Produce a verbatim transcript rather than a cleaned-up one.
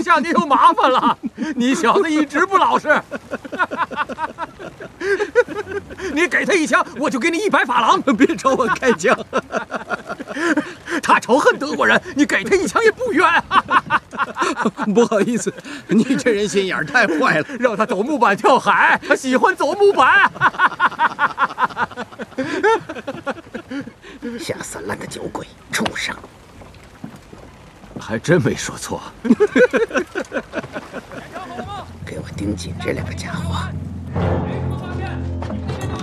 下你有麻烦了。你小子一直不老实。你给他一枪，我就给你一百法郎。 别朝我开枪。 他仇恨德国人，你给他一枪也不冤。 不好意思，你这人心眼太坏了。 让他走木板跳海，他喜欢走木板。 下三滥的酒鬼，畜生！ 还真没说错。 给我盯紧这两个家伙！